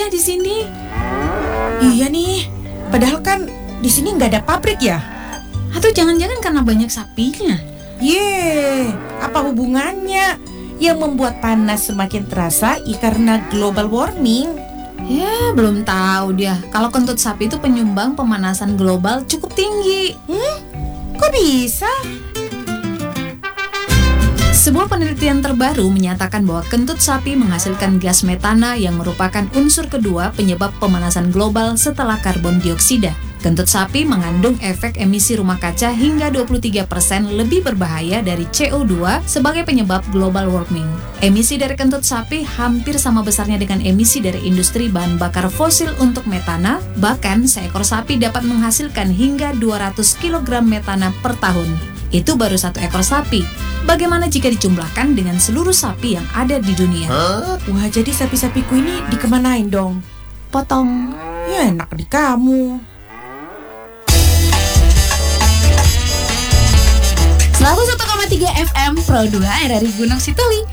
ya di sini. Iya nih, padahal kan di sini nggak ada pabrik ya? Atau jangan-jangan karena banyak sapinya? Apa hubungannya? Yang membuat panas semakin terasa karena global warming. Ya, belum tahu dia. Kalau kentut sapi itu penyumbang pemanasan global cukup tinggi. Kok bisa? Sebuah penelitian terbaru menyatakan bahwa kentut sapi menghasilkan gas metana yang merupakan unsur kedua penyebab pemanasan global setelah karbon dioksida. Kentut sapi mengandung efek emisi rumah kaca hingga 23% lebih berbahaya dari CO2 sebagai penyebab global warming. Emisi dari kentut sapi hampir sama besarnya dengan emisi dari industri bahan bakar fosil untuk metana, bahkan seekor sapi dapat menghasilkan hingga 200 kg metana per tahun. Itu baru satu ekor sapi. Bagaimana jika dijumlahkan dengan seluruh sapi yang ada di dunia? Wah, jadi sapi-sapiku ini dikemanain dong? Potong. Ya enak di kamu. 101,3 FM Pro 2 RRI Gunung Situli.